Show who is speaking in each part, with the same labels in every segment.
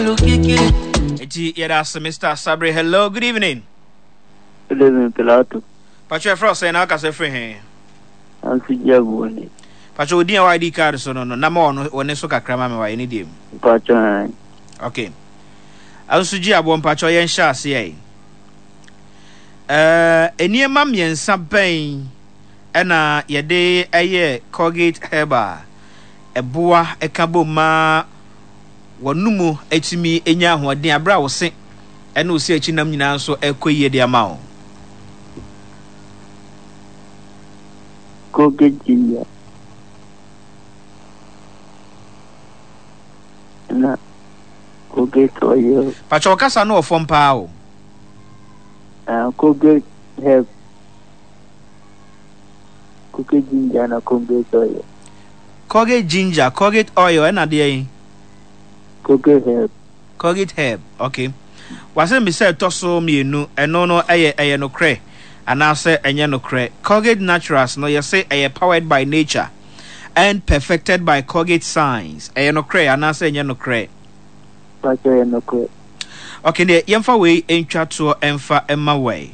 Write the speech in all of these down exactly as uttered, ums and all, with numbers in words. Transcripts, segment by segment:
Speaker 1: Eti yada Mister Sabri, hello, good evening.
Speaker 2: Good evening, Pilato.
Speaker 1: Pacho Frost say na kase free he.
Speaker 2: Ansi jabu ni.
Speaker 1: Pacho odi a I D card so no no na ma ono one so kakra ma me wa ni dem.
Speaker 2: Pacho.
Speaker 1: Okay. Ansu ji abon pacho yen sha ase ai. Eh eniema miensa ben ena yede eye Colgate Herbal eboa ekabo ma wonumu etimi enya ahoden abra wo se ena osi achi nam nyina nso ekoyie de ama wo.
Speaker 2: Colgate ginger. Na Colgate oil.
Speaker 1: Pacho kasa no ofom pa o.
Speaker 2: Ah, Colgate Herb. Colgate ginger na Colgate oil.
Speaker 1: Colgate ginger, Colgate oil ena de yin.
Speaker 2: Colgate Herb.
Speaker 1: Colgate Herb. Okay. Wase mi say toso mienu eno no eye eye no kre. Ana say enye no kre. Colgate Naturals no you say eye powered by nature and perfected by Colgate Science. Eye no kre ana say enye no kre.
Speaker 2: Pacho eye no kre.
Speaker 1: Okay, ne yemfa we entwa to emfa emma way.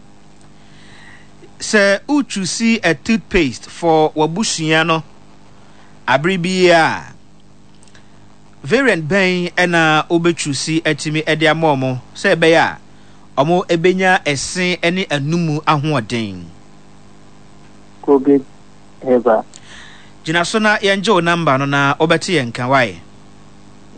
Speaker 1: Say uchu see a toothpaste for wabushia no abribia variant ben ena obechu si etimi ede amomo say be ya omo ebenya esen ene anumu ahoden.
Speaker 2: Colgate Herbal.
Speaker 1: Jina so na yenje o number no na obeti yenka why.